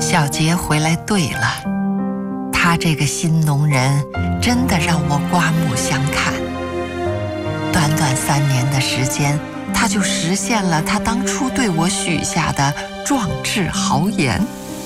小杰回来对了，他这个新农人真的让我刮目相看。短短3年的时间，他就实现了他当初对我许下的壮志豪言。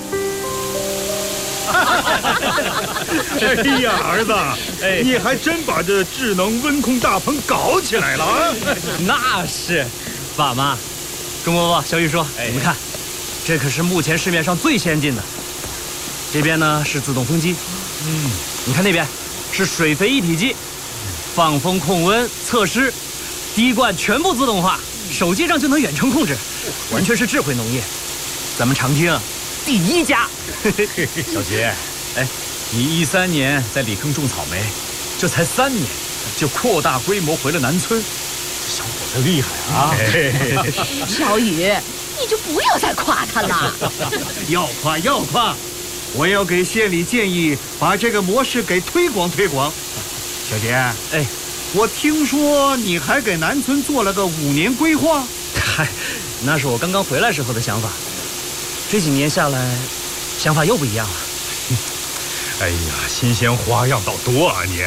哎呀，儿子，你还真把这智能温控大棚搞起来了啊！ 那是，爸妈，钟伯伯、小雨叔，你们看，这可是目前市面上最先进的。这边呢是自动风机，你看那边是水肥一体机，放风控温测湿，滴灌全部自动化，手机上就能远程控制，完全是智慧农业。咱们长汀第1家。 小杰，你13年在里坑种草莓，这才3年就扩大规模回了南村，这小伙子厉害啊！ 小雨，你就不要再夸他了。 要夸，我要给县里建议，把这个模式给推广。小杰，我听说你还给南村做了个5年规划。 嗨，那是我刚刚回来时候的想法，这几年下来，想法又不一样了。 哎呀，新鲜花样倒多啊你！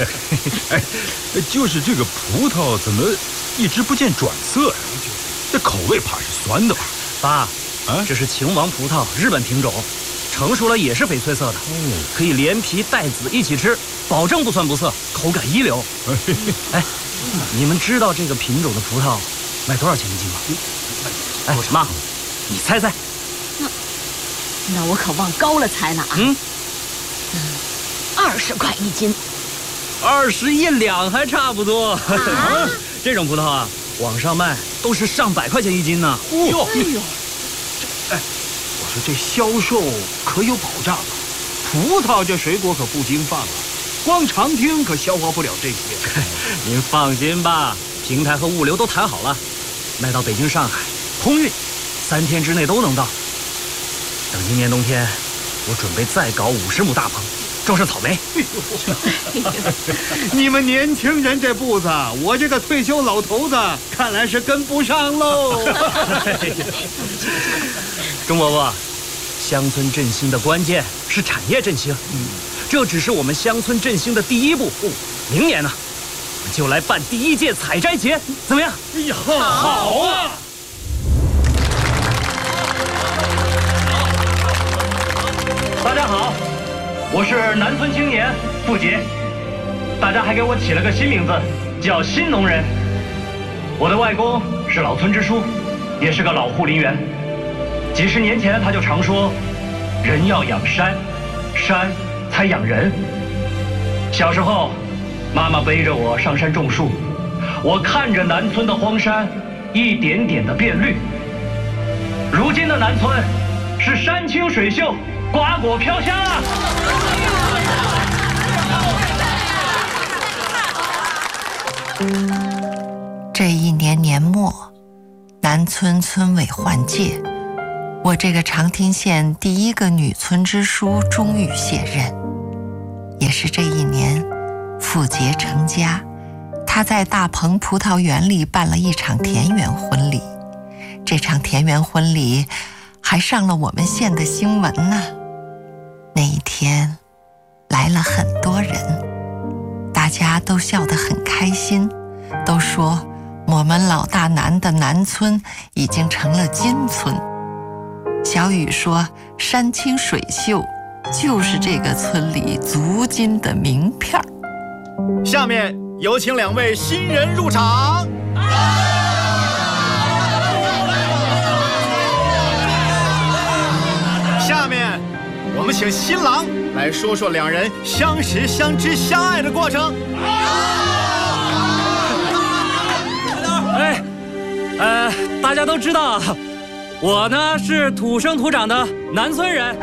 就是这个葡萄怎么一直不见转色呀？这口味怕是酸的吧？ 爸，这是秦王葡萄，日本品种，成熟了也是翡翠色的，可以连皮带籽一起吃，保证不酸不涩，口感一流。你们知道这个品种的葡萄卖多少钱一斤吗？妈，你猜猜。 那我可往高了猜了啊！20块1斤 ，21两还差不多。这种葡萄啊，网上卖都是上百块钱1斤呢。 哎呦，我说这销售可有保障啊！葡萄这水果可不经放啊，光长汀可消化不了这些。 您放心吧，平台和物流都谈好了，卖到北京、上海，空运，3天之内都能到。等今年冬天，我准备再搞50亩大棚，种上草莓。 你们年轻人这步子，我这个退休老头子看来是跟不上喽。 钟伯伯，乡村振兴的关键是产业振兴，这只是我们乡村振兴的第1步。明年呢，我们就来办第1届采摘节，怎么样？ 哎呀，好啊！ 大家好，我是南村青年付杰，大家还给我起了个新名字，叫新农人。我的外公是老村支书，也是个老护林员。几十年前他就常说，人要养山，山才养人。小时候，妈妈背着我上山种树，我看着南村的荒山一点点的变绿。如今的南村是山清水秀，瓜果飘香啊！ 这1年年末，南村村委换届，我这个长汀县第1个女村支书终于卸任。也是这1年，付杰成家，他在大棚葡萄园里办了一场田园婚礼。这场田园婚礼还上了我们县的新闻呢。那一天来了很多人，大家都笑得很开心，都说我们老大南的南村已经成了金村。小雨说山清水秀就是这个村里足金的名片。 下面有请2位新人入场。下面我们请新郎来说说2人相识、相知、相爱的过程。 大家都知道，我呢是土生土长的南村人。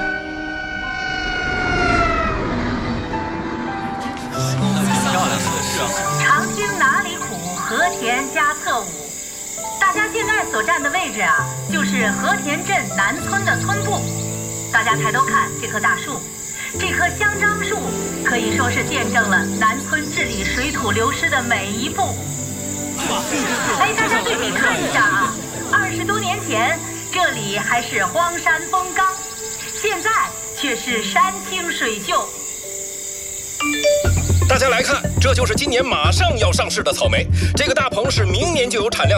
长汀哪里苦，和田家侧舞。大家现在所站的位置啊，就是和田镇南村的村部。大家抬头看这棵大树，这棵香樟树可以说是见证了南村治理水土流失的每一步。大家对比看一下啊，20多年前这里还是荒山风岗，现现在却是山清水秀。 大家来看，这就是今年马上要上市的草莓。这个大棚是明年就有产量。